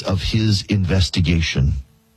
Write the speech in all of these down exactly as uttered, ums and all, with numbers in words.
sides of his investigation.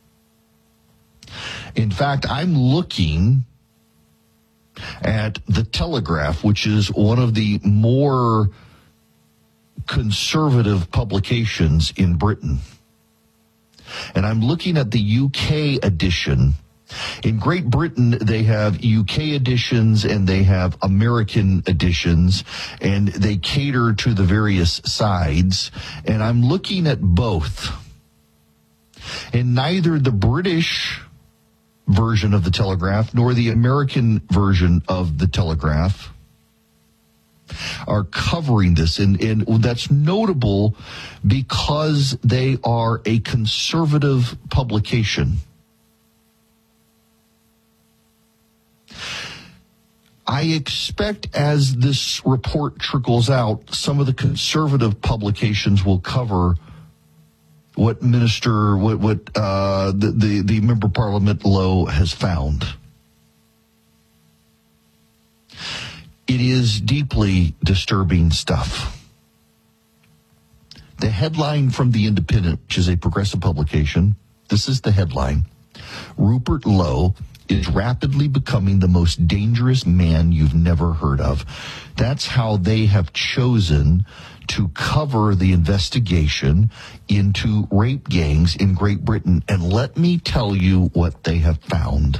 In fact, I'm looking at the Telegraph, which is one of the more conservative publications in Britain. And I'm looking at the U K edition. In Great Britain, they have U K editions and they have American editions, and they cater to the various sides. And I'm looking at both. And neither the British version of the Telegraph nor the American version of the Telegraph are covering this. And, and that's notable because they are a conservative publication. I expect as this report trickles out, some of the conservative publications will cover what Minister, what, what uh, the, the, the Member of Parliament Lowe has found. It is deeply disturbing stuff. The headline from The Independent, which is a progressive publication, this is the headline: Rupert Lowe is rapidly becoming the most dangerous man you've never heard of. That's how they have chosen to cover the investigation into rape gangs in Great Britain. And let me tell you what they have found.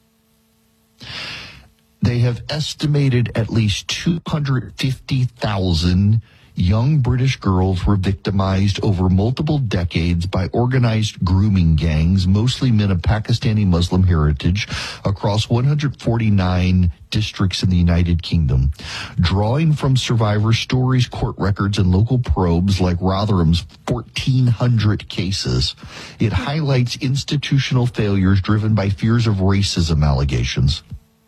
They have estimated at least two hundred fifty thousand young British girls were victimized over multiple decades by organized grooming gangs, mostly men of Pakistani Muslim heritage, across one hundred forty-nine districts in the United Kingdom. Drawing from survivor stories, court records, and local probes like Rotherham's fourteen hundred cases, it highlights institutional failures driven by fears of racism allegations.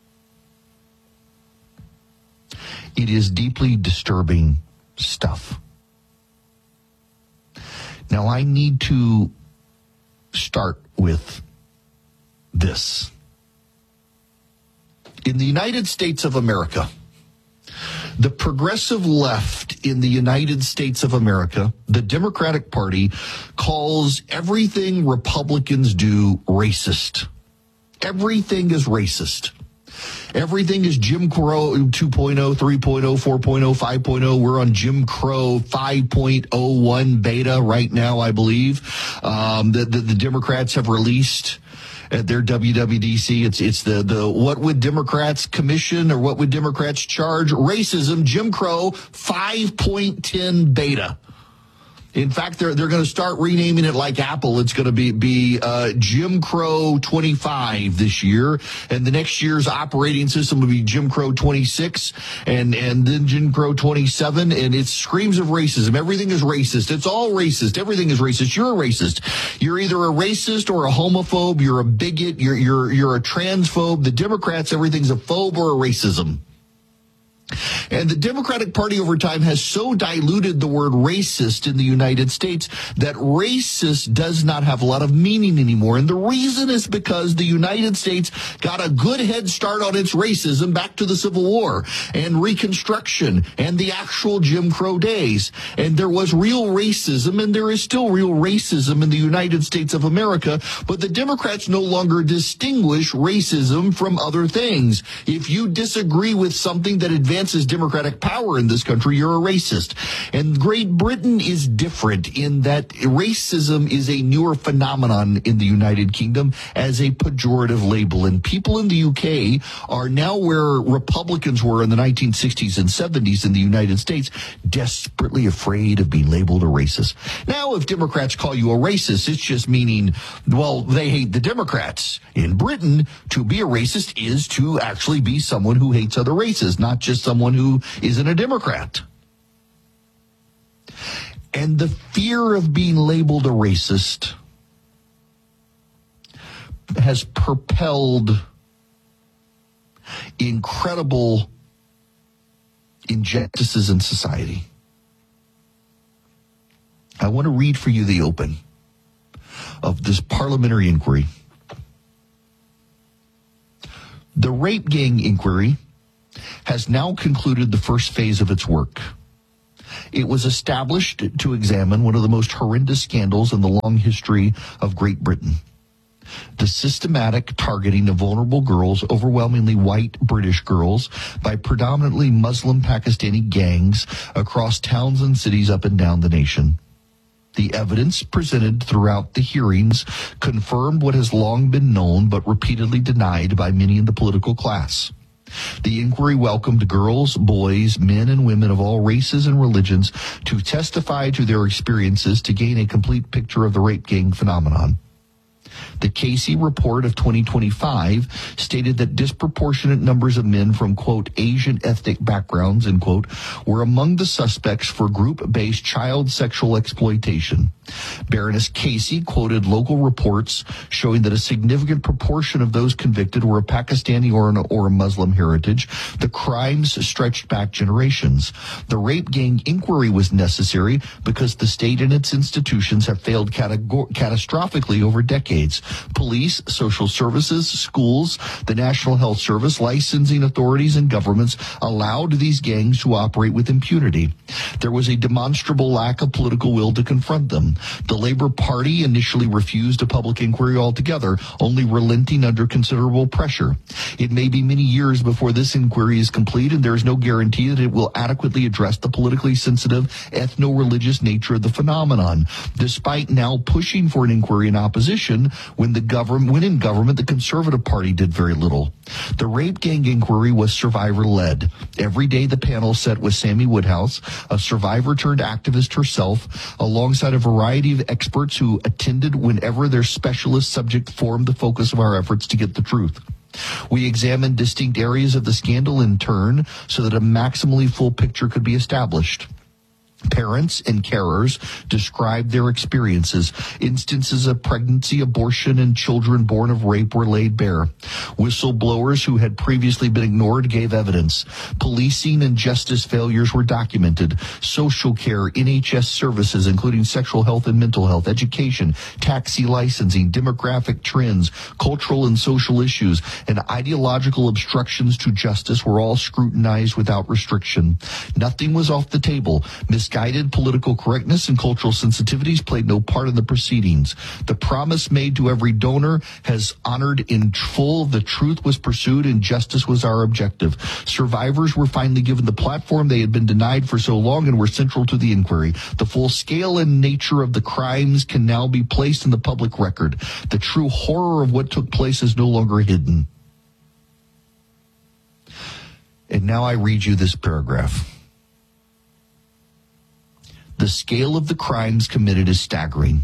It is deeply disturbing stuff. Now, I need to start with this. In the United States of America, the progressive left in the United States of America, the Democratic Party, calls everything Republicans do racist. Everything is racist. Everything is Jim Crow two point oh, three point oh, four point oh, five point oh. We're on Jim Crow five point oh one beta right now, I believe, um, that the, the Democrats have released at their W W D C. It's it's the, the what would Democrats commission or what would Democrats charge? Racism, Jim Crow five point ten beta. In fact, they're they're going to start renaming it like Apple. It's going to be be uh, Jim Crow twenty-five this year, and the next year's operating system will be Jim Crow twenty-six, and and then Jim Crow twenty-seven. And it screams of racism. Everything is racist. It's all racist. Everything is racist. You're a racist. You're either a racist or a homophobe. You're a bigot. You're you're you're a transphobe. The Democrats, everything's a phobe or a racism. And the Democratic Party over time has so diluted the word racist in the United States that racist does not have a lot of meaning anymore. And the reason is because the United States got a good head start on its racism back to the Civil War and Reconstruction and the actual Jim Crow days. And there was real racism, and there is still real racism in the United States of America. But the Democrats no longer distinguish racism from other things. If you disagree with something that advances Democratic power in this country, you're a racist. And Great Britain is different in that racism is a newer phenomenon in the United Kingdom as a pejorative label. And people in the U K are now where Republicans were in the nineteen sixties and seventies in the United States, desperately afraid of being labeled a racist. Now, if Democrats call you a racist, it's just meaning, well, they hate the Democrats. In Britain, to be a racist is to actually be someone who hates other races, not just someone who isn't a Democrat. And the fear of being labeled a racist has propelled incredible injustices in society. I want to read for you the open of this parliamentary inquiry. The rape gang inquiry has now concluded the first phase of its work. It was established to examine one of the most horrendous scandals in the long history of Great Britain. The systematic targeting of vulnerable girls, overwhelmingly white British girls, by predominantly Muslim Pakistani gangs across towns and cities up and down the nation. The evidence presented throughout the hearings confirmed what has long been known but repeatedly denied by many in the political class. The inquiry welcomed girls, boys, men, and women of all races and religions to testify to their experiences to gain a complete picture of the rape gang phenomenon. The Casey report of twenty twenty-five stated that disproportionate numbers of men from, quote, Asian ethnic backgrounds, end quote, were among the suspects for group-based child sexual exploitation. Baroness Casey quoted local reports showing that a significant proportion of those convicted were of Pakistani or, an, or a Muslim heritage. The crimes stretched back generations. The rape gang inquiry was necessary because the state and its institutions have failed categor- catastrophically over decades. Police, social services, schools, the National Health Service, licensing authorities, and governments allowed these gangs to operate with impunity. There was a demonstrable lack of political will to confront them. The Labour Party initially refused a public inquiry altogether, only relenting under considerable pressure. It may be many years before this inquiry is complete, and there is no guarantee that it will adequately address the politically sensitive ethno-religious nature of the phenomenon. Despite now pushing for an inquiry in opposition, when the government, when in government, the Conservative Party did very little. The rape gang inquiry was survivor-led. Every day the panel sat with Sammy Woodhouse, a survivor-turned-activist herself, alongside a variety of experts who attended whenever their specialist subject formed the focus of our efforts to get the truth. We examined distinct areas of the scandal in turn so that a maximally full picture could be established. Parents and carers described their experiences. Instances of pregnancy, abortion, and children born of rape were laid bare. Whistleblowers who had previously been ignored gave evidence. Policing and justice failures were documented. Social care, N H S services, including sexual health and mental health, education, taxi licensing, demographic trends, cultural and social issues, and ideological obstructions to justice were all scrutinized without restriction. Nothing was off the table. Misguided political correctness and cultural sensitivities played no part in the proceedings. The promise made to every donor has honored in full. The truth was pursued and justice was our objective. Survivors were finally given the platform they had been denied for so long and were central to the inquiry. The full scale and nature of the crimes can now be placed in the public record. The true horror of what took place is no longer hidden. And now I read you this paragraph. The scale of the crimes committed is staggering.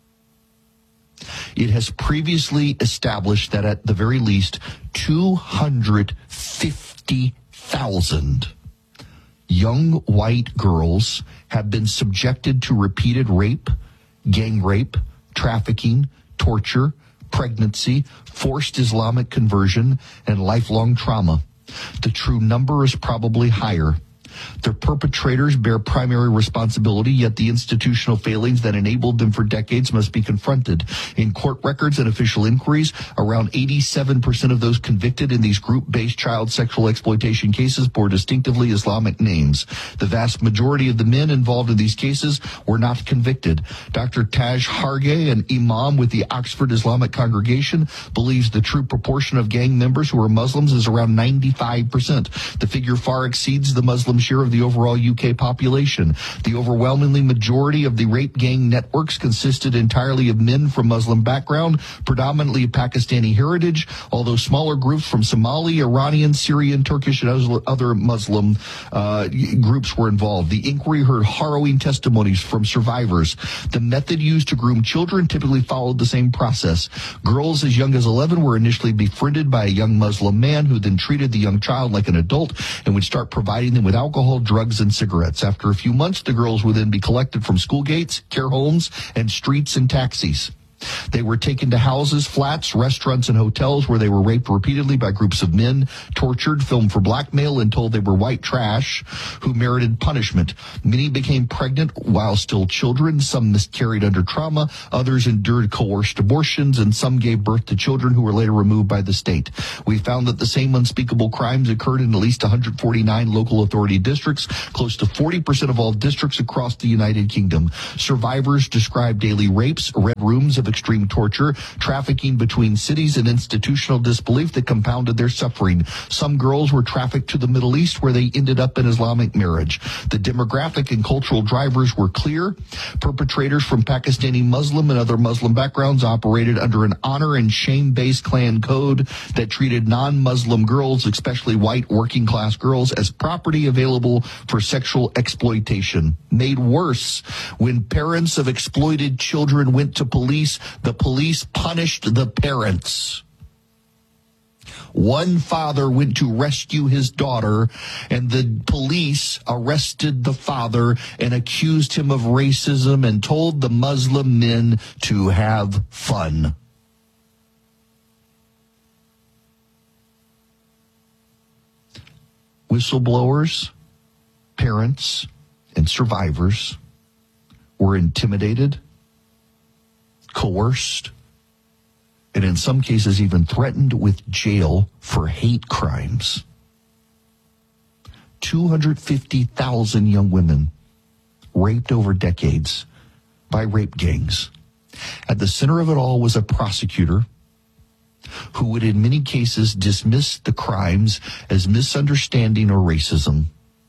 It has previously established that at the very least two hundred fifty thousand young white girls have been subjected to repeated rape, gang rape, trafficking, torture, pregnancy, forced Islamic conversion, and lifelong trauma. The true number is probably higher. Their perpetrators bear primary responsibility, yet the institutional failings that enabled them for decades must be confronted. In court records and official inquiries, around eighty-seven percent of those convicted in these group-based child sexual exploitation cases bore distinctively Islamic names. The vast majority of the men involved in these cases were not convicted. Doctor Taj Hargey, an imam with the Oxford Islamic Congregation, believes the true proportion of gang members who are Muslims is around ninety-five percent. The figure far exceeds the Muslim share of the overall U K population. The overwhelmingly majority of the rape gang networks consisted entirely of men from Muslim background, predominantly of Pakistani heritage, although smaller groups from Somali, Iranian, Syrian, Turkish, and other Muslim uh, groups were involved. The inquiry heard harrowing testimonies from survivors. The method used to groom children typically followed the same process. Girls as young as eleven were initially befriended by a young Muslim man who then treated the young child like an adult and would start providing them with alcohol, drugs, and cigarettes. After a few months, the girls would then be collected from school gates, care homes, and streets and taxis. They were taken to houses, flats, restaurants, and hotels where they were raped repeatedly by groups of men, tortured, filmed for blackmail, and told they were white trash who merited punishment. Many became pregnant while still children. Some miscarried under trauma. Others endured coerced abortions, and some gave birth to children who were later removed by the state. We found that the same unspeakable crimes occurred in at least one hundred forty-nine local authority districts, close to forty percent of all districts across the United Kingdom. Survivors described daily rapes, red rooms of extreme torture, trafficking between cities, and institutional disbelief that compounded their suffering. Some girls were trafficked to the Middle East, where they ended up in Islamic marriage. The demographic and cultural drivers were clear. Perpetrators from Pakistani Muslim and other Muslim backgrounds operated under an honor and shame-based clan code that treated non-Muslim girls, especially white working-class girls, as property available for sexual exploitation. Made worse, when parents of exploited children went to police, the police punished the parents. One father went to rescue his daughter, and the police arrested the father and accused him of racism and told the Muslim men to have fun. Whistleblowers, parents, and survivors were intimidated, coerced, and in some cases even threatened with jail for hate crimes. two hundred fifty thousand young women raped over decades by rape gangs. At the center of it all was a prosecutor who would in many cases dismiss the crimes as misunderstanding or racism.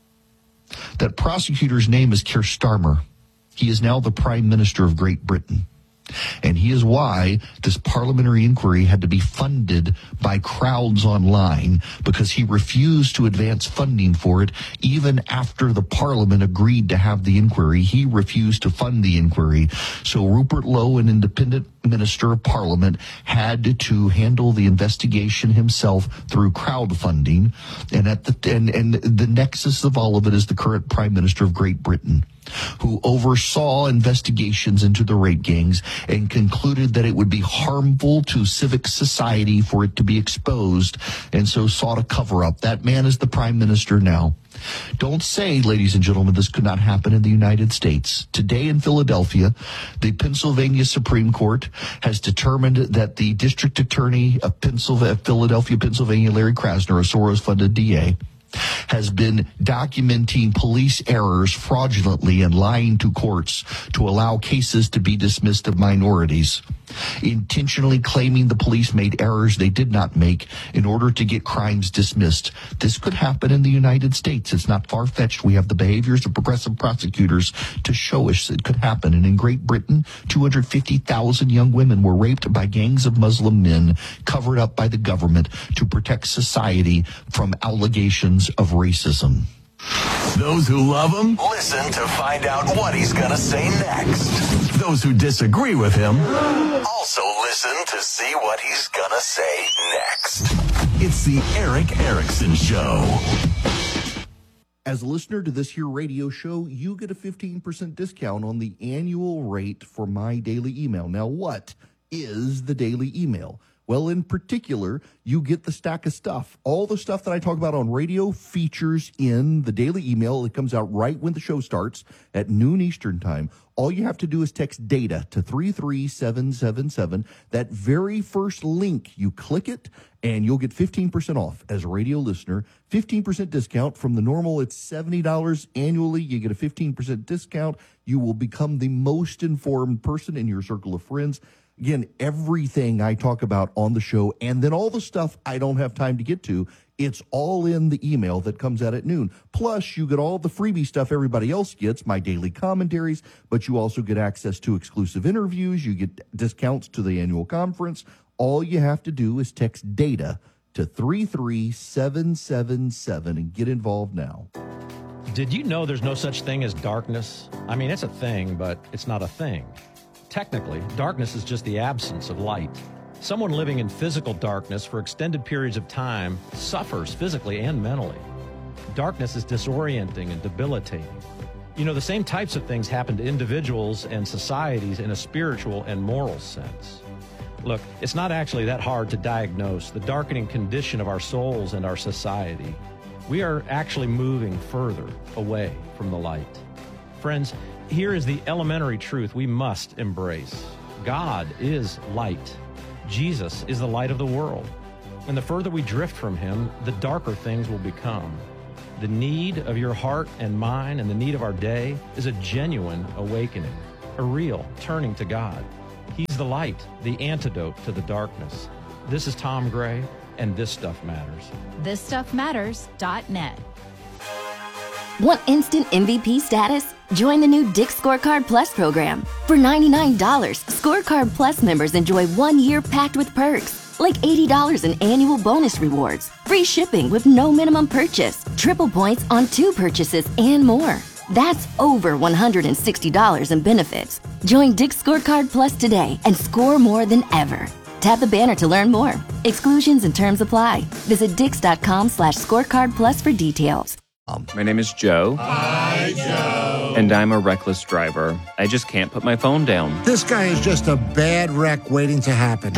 That prosecutor's name is Keir Starmer. He is now the Prime Minister of Great Britain. And he is why this parliamentary inquiry had to be funded by crowds online, because he refused to advance funding for it. Even after the parliament agreed to have the inquiry, he refused to fund the inquiry. So Rupert Lowe, an independent minister of parliament, had to handle the investigation himself through crowdfunding. And at the and, and the nexus of all of it is the current Prime Minister of Great Britain, who oversaw investigations into the rape gangs and concluded that it would be harmful to civic society for it to be exposed, and so sought a cover-up. That man is the Prime Minister now. Don't say, ladies and gentlemen, this could not happen in the United States. Today in Philadelphia, the Pennsylvania Supreme Court has determined that the district attorney of Pennsylvania, Philadelphia, Pennsylvania, Larry Krasner, a Soros-funded D A, has been documenting police errors fraudulently and lying to courts to allow cases to be dismissed of minorities, intentionally claiming the police made errors they did not make in order to get crimes dismissed. This could happen in the United States. It's not far-fetched. We have the behaviors of progressive prosecutors to show us it could happen. And in Great Britain, two hundred fifty thousand young women were raped by gangs of Muslim men covered up by the government to protect society from allegations of racism. Those who love him, listen to find out what he's going to say next. Those who disagree with him, also listen to see what he's going to say next. It's the Erick Erickson Show. As a listener to this here radio show, you get a fifteen percent discount on the annual rate for my daily email. Now, what is the daily email? Well, in particular, you get the stack of stuff. All the stuff that I talk about on radio features in the daily email. It comes out right when the show starts at noon Eastern time. All you have to do is text DATA to three three seven seven seven. That very first link, you click it, and you'll get fifteen percent off as a radio listener. fifteen percent discount from the normal. It's seventy dollars annually. You get a fifteen percent discount. You will become the most informed person in your circle of friends. Again, everything I talk about on the show, and then all the stuff I don't have time to get to, it's all in the email that comes out at noon. Plus, you get all the freebie stuff everybody else gets, my daily commentaries, but you also get access to exclusive interviews. You get discounts to the annual conference. All you have to do is text DATA to three three seven seven seven and get involved now. Did you know there's no such thing as darkness? I mean, it's a thing, but it's not a thing. Technically, darkness is just the absence of light. Someone living in physical darkness for extended periods of time suffers physically and mentally. Darkness is disorienting and debilitating. You know, the same types of things happen to individuals and societies in a spiritual and moral sense. Look, it's not actually that hard to diagnose the darkening condition of our souls and our society. We are actually moving further away from the light. Friends, here is the elementary truth we must embrace. God is light. Jesus is the light of the world. And the further we drift from him, the darker things will become. The need of your heart and mine and the need of our day is a genuine awakening, a real turning to God. He's the light, the antidote to the darkness. This is Tom Gray, and This Stuff Matters. this stuff matters dot net. Want instant M V P status? Join the new Dick's Scorecard Plus program. For ninety-nine dollars, Scorecard Plus members enjoy one year packed with perks, like eighty dollars in annual bonus rewards, free shipping with no minimum purchase, triple points on two purchases, and more. That's over one hundred sixty dollars in benefits. Join Dick's Scorecard Plus today and score more than ever. Tap the banner to learn more. Exclusions and terms apply. Visit dix.com slash scorecard plus for details. My name is Joe. Hi, Joe. And I'm a reckless driver. I just can't put my phone down. This guy is just a bad wreck waiting to happen.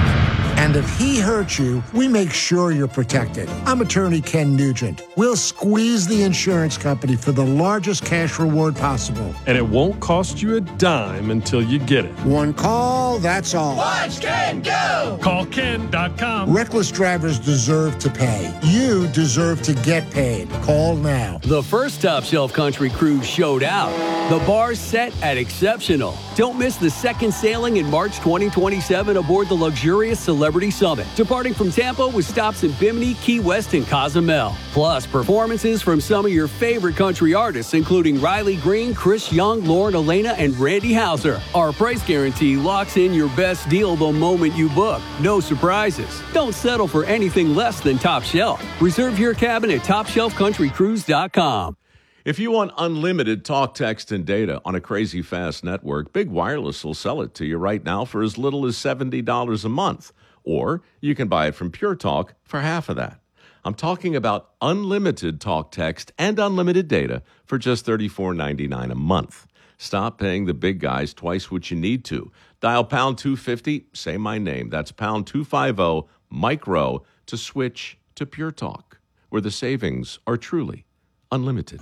And if he hurts you, we make sure you're protected. I'm attorney Ken Nugent. We'll squeeze the insurance company for the largest cash reward possible. And it won't cost you a dime until you get it. One call, that's all. Watch Ken go! Call Ken dot com. Reckless drivers deserve to pay. You deserve to get paid. Call now. The first Top Shelf Country Cruise showed out. The bar's set at exceptional. Don't miss the second sailing in March twenty twenty-seven aboard the luxurious Celebrity Summit, departing from Tampa with stops in Bimini, Key West, and Cozumel. Plus, performances from some of your favorite country artists, including Riley Green, Chris Young, Lauren Elena, and Randy Houser. Our price guarantee locks in your best deal the moment you book. No surprises. Don't settle for anything less than Top Shelf. Reserve your cabin at top shelf country cruise dot com. If you want unlimited talk, text, and data on a crazy fast network, Big Wireless will sell it to you right now for as little as seventy dollars a month. Or you can buy it from Pure Talk for half of that. I'm talking about unlimited talk, text, and unlimited data for just thirty-four ninety-nine a month. Stop paying the big guys twice what you need to. Dial pound two fifty, say my name. That's pound two fifty, micro, to switch to Pure Talk, where the savings are truly unlimited.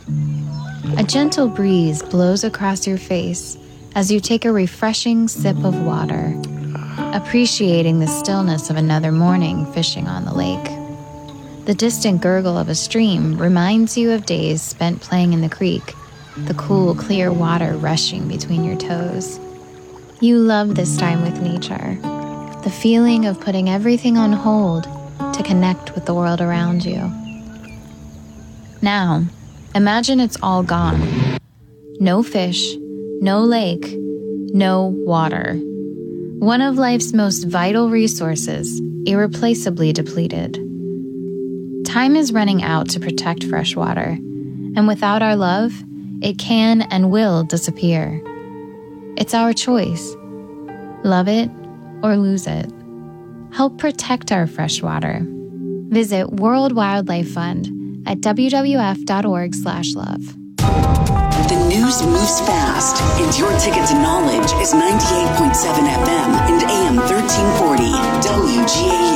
A gentle breeze blows across your face as you take a refreshing sip of water, appreciating the stillness of another morning fishing on the lake. The distant gurgle of a stream reminds you of days spent playing in the creek, the cool, clear water rushing between your toes. You love this time with nature, the feeling of putting everything on hold to connect with the world around you. Now, imagine it's all gone. No fish, no lake, no water. One of life's most vital resources, irreplaceably depleted. Time is running out to protect fresh water, and without our love, it can and will disappear. It's our choice. Love it or lose it. Help protect our fresh water. Visit World Wildlife Fund at w w f dot org slash love. The news moves fast, and your ticket to knowledge is ninety-eight point seven F M and A M thirteen forty W G A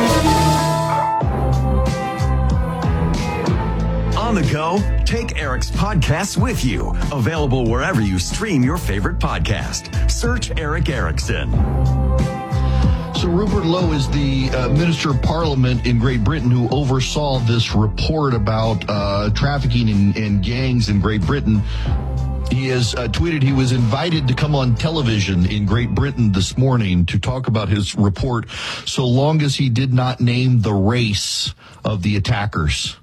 U. On the go, take Eric's podcasts with you. Available wherever you stream your favorite podcast. Search Eric Erickson. So Rupert Lowe is the uh, Minister of Parliament in Great Britain who oversaw this report about uh, trafficking in, in gangs in Great Britain. He has uh, tweeted he was invited to come on television in Great Britain this morning to talk about his report, so long as he did not name the race of the attackers.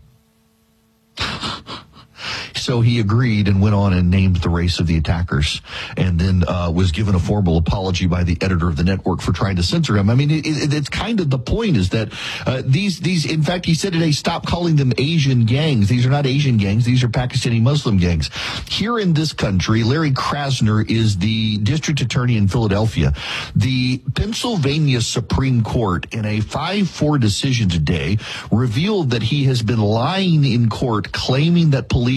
So he agreed and went on and named the race of the attackers, and then uh, was given a formal apology by the editor of the network for trying to censor him. I mean, it, it, it's kind of the point is that uh, these, these, in fact, he said today, stop calling them Asian gangs. These are not Asian gangs. These are Pakistani Muslim gangs. Here in this country, Larry Krasner is the district attorney in Philadelphia. The Pennsylvania Supreme Court, in a five four decision today, revealed that he has been lying in court, claiming that police made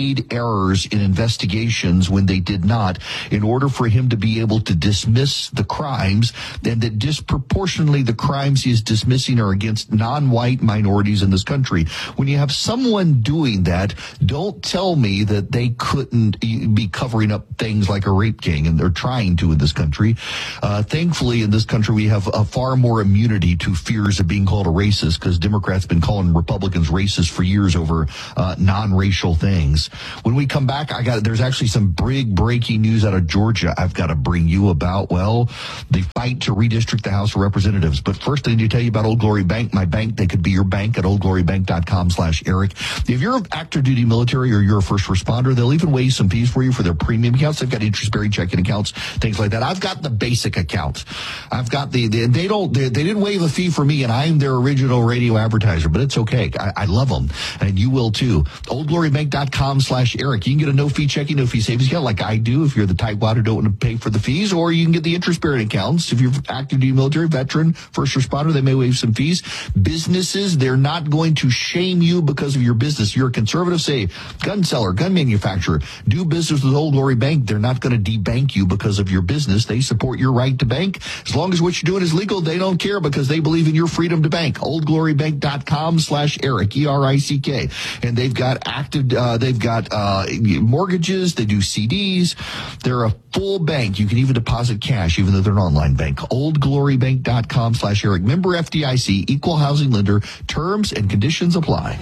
made errors in investigations when they did not, in order for him to be able to dismiss the crimes, and that disproportionately the crimes he is dismissing are against non-white minorities in this country. When you have someone doing that, don't tell me that they couldn't be covering up things like a rape gang, and they're trying to in this country. Uh, thankfully, in this country, we have a far more immunity to fears of being called a racist, because Democrats have been calling Republicans racist for years over uh, non-racial things. When we come back, I got there's actually some big breaking news out of Georgia I've got to bring you about, well, the fight to redistrict the House of Representatives. But first, I need to tell you about Old Glory Bank, my bank. They could be your bank at oldglorybank.com slash Eric. If you're an active duty military or you're a first responder, they'll even waive some fees for you for their premium accounts. They've got interest-bearing checking accounts, things like that. I've got the basic account. I've got the, the they don't, they, they didn't waive a fee for me, and I'm their original radio advertiser, but it's okay. I, I love them, and you will too. oldglorybank.com slash Eric. You can get a no-fee checking, no-fee savings account like I do if you're the type who don't want to pay for the fees, or you can get the interest-bearing accounts. If you're active duty military, veteran, first responder, they may waive some fees. Businesses, they're not going to shame you because of your business. You're a conservative, say, gun seller, gun manufacturer. Do business with Old Glory Bank. They're not going to debank you because of your business. They support your right to bank. As long as what you're doing is legal, they don't care because they believe in your freedom to bank. oldglorybank.com slash Eric, E R I C K. And they've got active, uh, they've got uh, mortgages. They do C Ds. They're a full bank. You can even deposit cash, even though they're an online bank. oldglorybank.com slash Eric. Member F D I C, equal housing lender. Terms and conditions apply.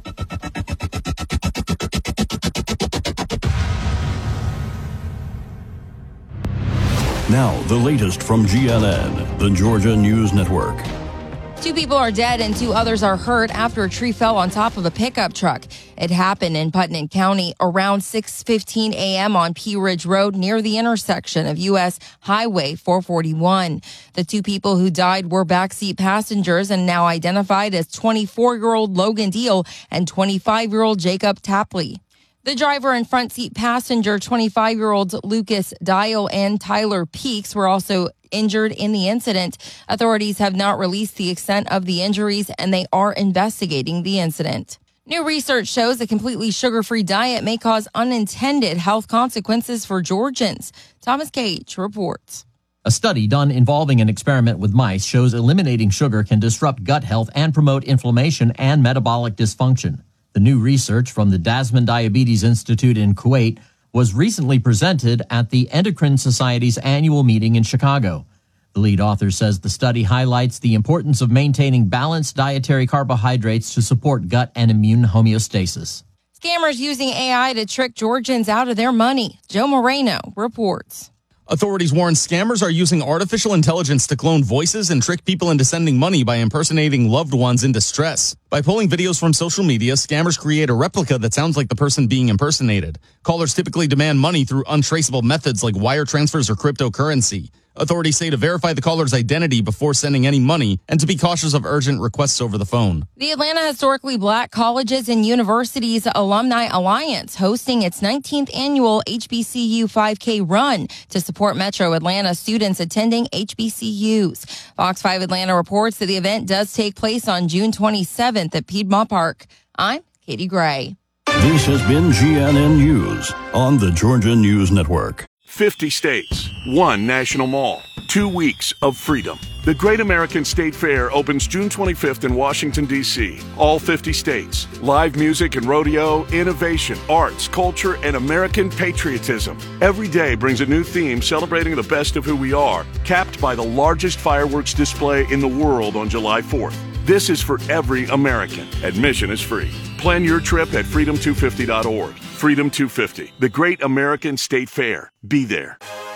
Now, the latest from G N N, the Georgia News Network. Two people are dead and two others are hurt after a tree fell on top of a pickup truck. It happened in Putnam County around six fifteen a.m. on Pea Ridge Road near the intersection of U S Highway four forty-one. The two people who died were backseat passengers and now identified as twenty-four-year-old Logan Deal and twenty-five-year-old Jacob Tapley. The driver and front seat passenger, twenty-five-year-old Lucas Dial and Tyler Peaks, were also injured in the incident. Authorities have not released the extent of the injuries, and they are investigating the incident. New research shows a completely sugar-free diet may cause unintended health consequences for Georgians. Thomas Cage reports. A study done involving an experiment with mice shows eliminating sugar can disrupt gut health and promote inflammation and metabolic dysfunction. The new research from the Dasman Diabetes Institute in Kuwait was recently presented at the Endocrine Society's annual meeting in Chicago. The lead author says the study highlights the importance of maintaining balanced dietary carbohydrates to support gut and immune homeostasis. Scammers using A I to trick Georgians out of their money. Joe Moreno reports. Authorities warn scammers are using artificial intelligence to clone voices and trick people into sending money by impersonating loved ones in distress. By pulling videos from social media, scammers create a replica that sounds like the person being impersonated. Callers typically demand money through untraceable methods like wire transfers or cryptocurrency. Authorities say to verify the caller's identity before sending any money and to be cautious of urgent requests over the phone. The Atlanta Historically Black Colleges and Universities Alumni Alliance hosting its nineteenth annual H B C U five K run to support Metro Atlanta students attending H B C Us. Fox five Atlanta reports that the event does take place on June twenty-seventh at Piedmont Park. I'm Katie Gray. This has been G N N News on the Georgia News Network. fifty states, one national mall, two weeks of freedom. The Great American State Fair opens June twenty-fifth in Washington, D C All fifty states. Live music and rodeo, innovation, arts, culture, and American patriotism. Every day brings a new theme celebrating the best of who we are, capped by the largest fireworks display in the world on July fourth. This is for every American. Admission is free. Plan your trip at freedom two fifty dot org. Freedom two fifty, the Great American State Fair. Be there.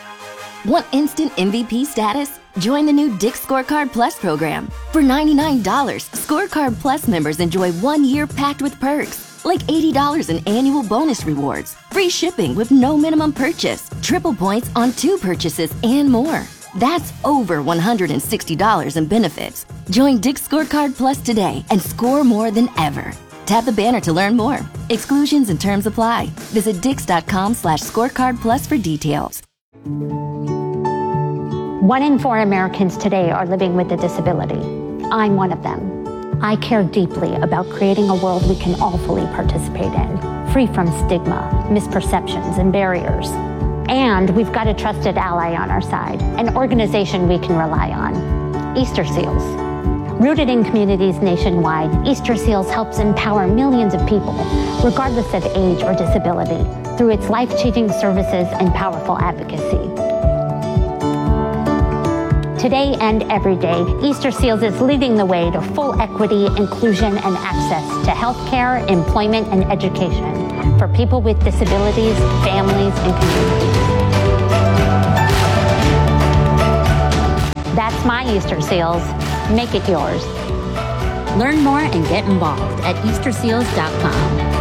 Want instant M V P status? Join the new Dick's Scorecard Plus program. For ninety-nine dollars, Scorecard Plus members enjoy one year packed with perks, like eighty dollars in annual bonus rewards, free shipping with no minimum purchase, triple points on two purchases, and more. That's over one hundred sixty dollars in benefits. Join Dick's Scorecard Plus today and score more than ever. Tap the banner to learn more. Exclusions and terms apply. Visit dix.com slash scorecard plus for details. One in four Americans today are living with a disability. I'm one of them. I care deeply about creating a world we can all fully participate in. free from stigma, misperceptions, and barriers. And we've got a trusted ally on our side, an organization we can rely on, Easter Seals. Rooted in communities nationwide, Easter Seals helps empower millions of people, regardless of age or disability, through its life-changing services and powerful advocacy. Today and every day, Easter Seals is leading the way to full equity, inclusion, and access to healthcare, employment, and education for people with disabilities, families, and communities. That's my Easter Seals. Make it yours. Learn more and get involved at easter seals dot com.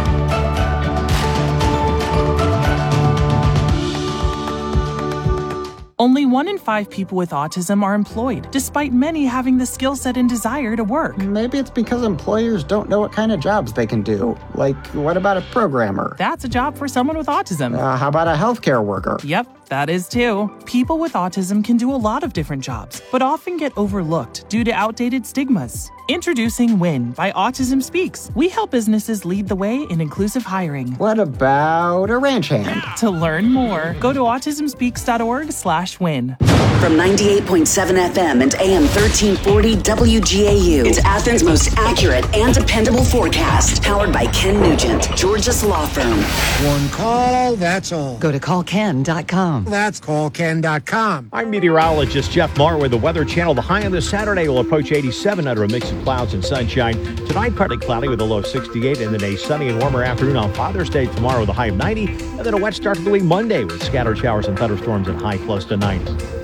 Only one in five people with autism are employed, despite many having the skill set and desire to work. Maybe it's because employers don't know what kind of jobs they can do. Like, what about a programmer? That's a job for someone with autism. Uh, how about a healthcare worker? Yep, that is too. People with autism can do a lot of different jobs, but often get overlooked due to outdated stigmas. Introducing WIN by Autism Speaks. We help businesses lead the way in inclusive hiring. What about a ranch hand? To learn more, go to autism speaks dot org slash win. From ninety-eight point seven F M and A M thirteen forty W G A U, it's Athens' most accurate and dependable forecast. Powered by Ken Nugent, Georgia's law firm. One call, that's all. Go to call ken dot com. That's call ken dot com. I'm meteorologist Jeff Marr with the Weather Channel. The high on this Saturday will approach eighty-seven under a mix of clouds and sunshine. Tonight, partly cloudy with a low of sixty-eight, and then a sunny and warmer afternoon on Father's Day tomorrow with a high of ninety, and then a wet start to the week Monday with scattered showers and thunderstorms and high close to ninety.